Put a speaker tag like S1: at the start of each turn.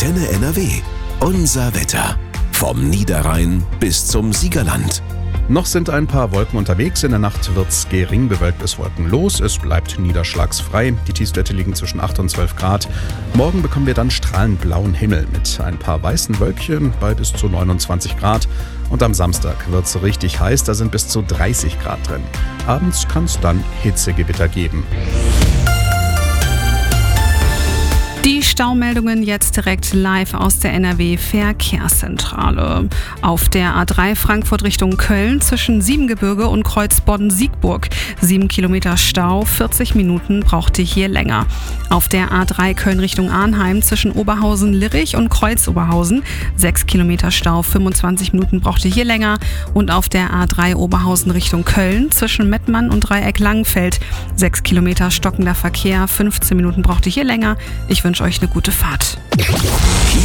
S1: Antenne NRW. Unser Wetter. Vom Niederrhein bis zum Siegerland.
S2: Noch sind ein paar Wolken unterwegs. In der Nacht wird's gering bewölkt bis wolkenlos. Es bleibt niederschlagsfrei. Die Tiefstwerte liegen zwischen 8 und 12 Grad. Morgen bekommen wir dann strahlend blauen Himmel mit ein paar weißen Wölkchen bei bis zu 29 Grad. Und am Samstag wird's richtig heiß. Da sind bis zu 30 Grad drin. Abends kann es dann Hitzegewitter geben.
S3: Die Staumeldungen jetzt direkt live aus der NRW-Verkehrszentrale. Auf der A3 Frankfurt Richtung Köln zwischen Siebengebirge und Kreuz Bodden-Siegburg. 7 Kilometer Stau, 40 Minuten braucht ihr hier länger. Auf der A3 Köln Richtung Arnheim zwischen Oberhausen-Lirich und Kreuz Oberhausen. 6 Kilometer Stau, 25 Minuten braucht ihr hier länger. Und auf der A3 Oberhausen Richtung Köln zwischen Mettmann und Dreieck Langenfeld. 6 Kilometer stockender Verkehr, 15 Minuten braucht ihr hier länger. Ich wünsche euch eine gute Fahrt.